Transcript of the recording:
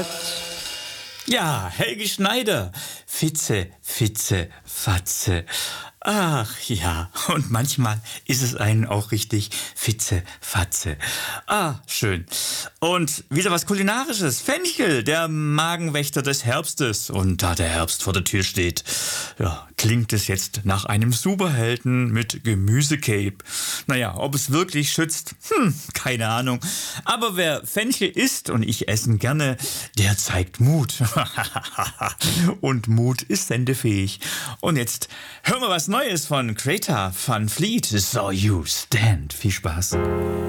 Ja, Helge Schneider. Fitze, Fitze, Fatze. Ach ja, und manchmal ist es einen auch richtig Fitze, Fatze. Ah, schön. Und wieder was Kulinarisches. Fenchel, der Magenwächter des Herbstes. Und da der Herbst vor der Tür steht, ja, klingt es jetzt nach einem Superhelden mit Gemüsecape. Naja, ob es wirklich schützt, keine Ahnung. Aber wer Fenchel isst, und ich essen gerne, der zeigt Mut. Und Mut ist sendefähig. Und jetzt hören wir was Neues von Greta Van Fleet. So You Stand. Viel Spaß.